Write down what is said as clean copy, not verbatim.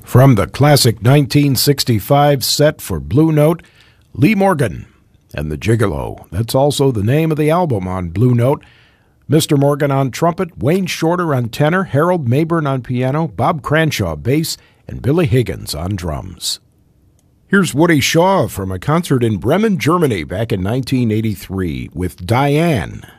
From the classic 1965 set for Blue Note, Lee Morgan and the Gigolo. That's also the name of the album on Blue Note. Mr. Morgan on trumpet, Wayne Shorter on tenor, Harold Mayburn on piano, Bob Cranshaw bass, and Billy Higgins on drums. Here's Woody Shaw from a concert in Bremen, Germany back in 1983 with Diane.